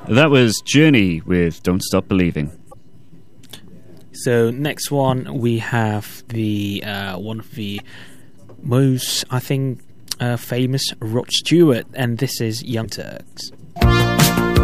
That was Journey with Don't Stop Believing. So next one we have the one of the most, I think, famous Rod Stewart, and this is Young Turks.